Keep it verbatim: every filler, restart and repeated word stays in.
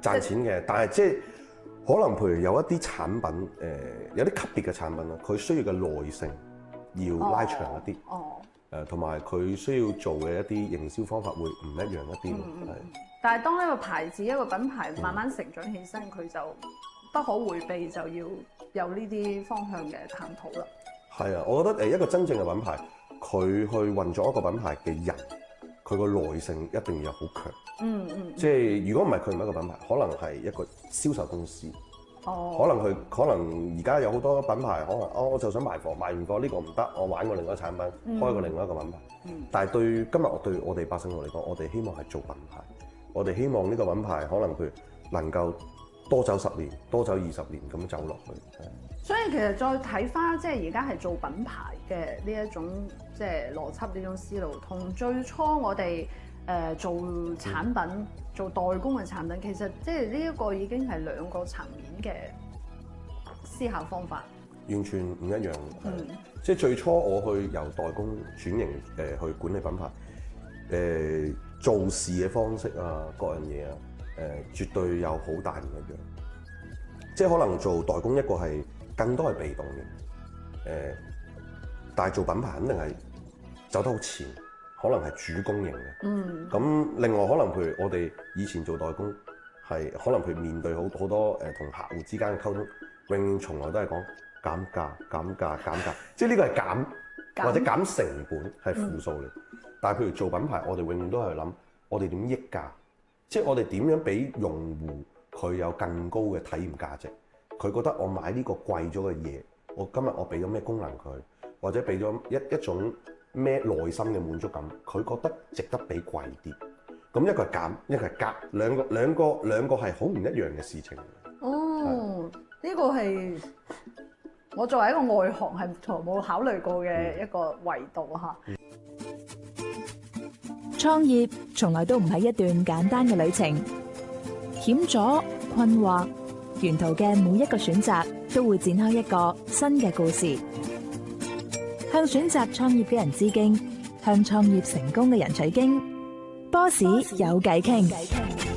賺錢嘅，但係即係可能譬如有一啲產品誒、呃，有啲級別嘅產品啦，佢需要嘅耐性要拉長一啲。 哦。哦誒同埋佢需要做嘅一啲營銷方法會唔一樣一啲咯，係、嗯。 但係當一個牌子一個品牌慢慢成長起身，佢、嗯、就不可迴避就要有呢啲方向嘅探討啦。係啊，我覺得誒一個真正嘅品牌，佢去運作一個品牌嘅人，佢個耐性一定要好強。嗯嗯。即係如果唔係佢唔係一個品牌，可能係一個銷售公司。哦，可能佢可能而家有好多品牌，可能哦我就想賣貨，賣完貨呢個唔得，我玩過另外一個產品，嗯、開過另外一個品牌。嗯、但係對今日我對我哋百姓我嚟講，我哋希望係做品牌，我哋希望呢個品牌可能佢能夠多走十年，多走二十年咁走落去。所以其實再睇翻即係而家係做品牌嘅呢一種即係邏輯呢種思路，同最初我哋誒、呃、做產品、嗯、做代工嘅產品，其實即係呢一個已經係兩個層面嘅思考方法，完全唔一樣。嗯，即係最初我去由代工轉型誒、呃、去管理品牌，誒、呃、做事嘅方式啊，各樣嘢啊，誒、呃、絕對有好大唔一樣。即係可能做代工一個係更多係被動嘅，誒、呃，但係做品牌肯定係走得好前，可能係主攻型嘅。嗯。咁另外可能譬如我哋以前做代工係可能譬如面對好好多誒同客戶之間嘅溝通，永遠從來都係講減價、減價、減價，即係呢個係減，減或者減成本係負數嚟。嗯、但係譬如做品牌，我哋永遠都係諗我哋點益價，即係我哋點樣俾用戶佢有更高嘅體驗價值。佢覺得我買呢個貴咗嘅嘢，我今日我俾咗咩功能佢，或者俾咗一一種咩內心嘅滿足感，佢覺得值得俾貴啲。咁一個係減，一個係加，兩個兩個兩個係好唔一樣嘅事情。哦，呢是個係我作為一個外行係從冇考慮過嘅一個維度嚇。嗯、 創業從來都唔係一段簡單嘅旅程，險阻困惑。沿途嘅每一個選擇都會展開一個新嘅故事，向選擇創業嘅人致敬，向創業成功嘅人取經。波士有偈傾。